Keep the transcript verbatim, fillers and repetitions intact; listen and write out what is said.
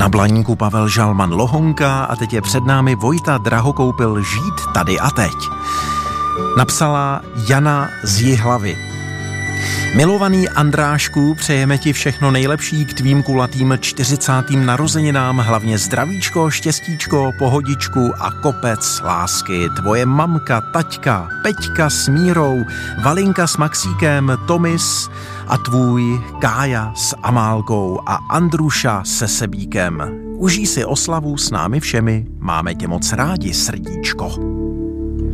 Na Blaníku Pavel Žalman Lohonka a teď je před námi Vojta Drahokoupil Žít tady a teď. Napsala Jana z Jihlavy. Milovaný Andrášku, přejeme ti všechno nejlepší k tvým kulatým čtyřicátým narozeninám, hlavně zdravíčko, štěstíčko, pohodičku a kopec lásky. Tvoje mamka, taťka, Peťka s Mírou, Valinka s Maxíkem, Tomis a tvůj Kája s Amálkou a Andruša se Sebíkem. Užij si oslavu s námi všemi, máme tě moc rádi, srdíčko.